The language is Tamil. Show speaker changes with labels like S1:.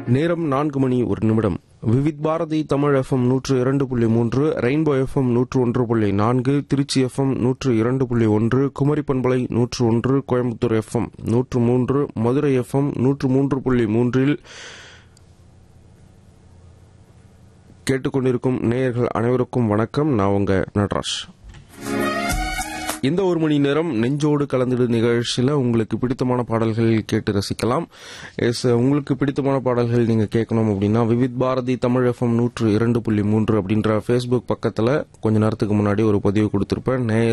S1: நேரம் 4 மணி 1 நிமிடம். Vividh Bharathi Tamil FM 102.3, rainbow FM 101.4, Trichy FM 102.1, Kumari பண்பலை 101, கோயம்புத்தூர் எஃப்எம் 103, மதுரை எஃப்எம் 103.3 கேட்டுக்கொண்டிருக்கும் நேயர்கள் அனைவருக்கும் வணக்கம். நான் உங்க நடராஜ். இந்த ஒரு மணி நேரம் நெஞ்சோடு கலந்துடு நிகழ்ச்சியில் உங்களுக்கு பிடித்தமான பாடல்கள் கேட்டு ரசிக்கலாம். உங்களுக்கு பிடித்தமான பாடல்கள் நீங்கள் கேட்கணும் அப்படின்னா விவித் பாரதி தமிழ் எஃப்எம் 102.3 அப்படின்ற ஃபேஸ்புக் பக்கத்தில் கொஞ்ச நேரத்துக்கு முன்னாடி ஒரு பதிவு கொடுத்துருப்பேன்.